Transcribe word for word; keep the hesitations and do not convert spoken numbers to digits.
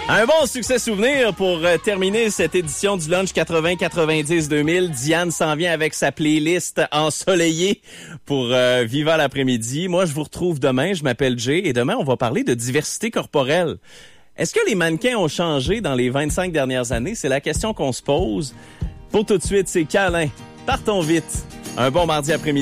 Un bon succès souvenir pour euh, terminer cette édition du Lunch quatre-vingts quatre-vingt-dix deux mille. Diane s'en vient avec sa playlist ensoleillée pour euh, Viva l'après-midi. Moi, je vous retrouve demain. Je m'appelle Jay et demain, on va parler de diversité corporelle. Est-ce que les mannequins ont changé dans les vingt-cinq dernières années? C'est la question qu'on se pose. Pour tout de suite, c'est câlin. Partons vite. Un bon mardi après-midi.